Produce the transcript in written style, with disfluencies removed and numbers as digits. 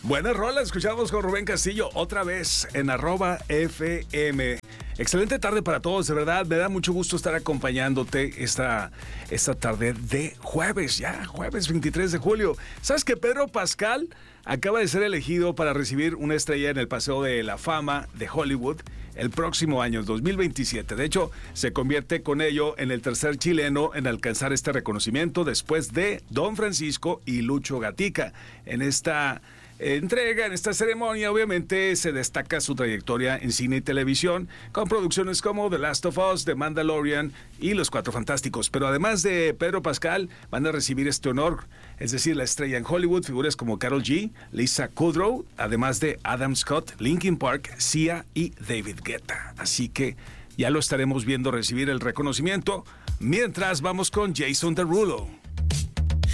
Buenas rolas, escuchamos con Rubén Castillo otra vez en @FM. Excelente tarde para todos, de verdad, me da mucho gusto estar acompañándote esta tarde de jueves, ya, jueves 23 de julio. ¿Sabes que Pedro Pascal acaba de ser elegido para recibir una estrella en el Paseo de la Fama de Hollywood el próximo año, 2027? De hecho, se convierte con ello en el tercer chileno en alcanzar este reconocimiento después de Don Francisco y Lucho Gatica. En esta entrega, en esta ceremonia, obviamente se destaca su trayectoria en cine y televisión, con producciones como The Last of Us, The Mandalorian y Los Cuatro Fantásticos. Pero además de Pedro Pascal, van a recibir este honor, es decir, la estrella en Hollywood, figuras como Karol G, Lisa Kudrow, además de Adam Scott, Linkin Park, Sia y David Guetta. Así que ya lo estaremos viendo recibir el reconocimiento. Mientras, vamos con Jason Derulo.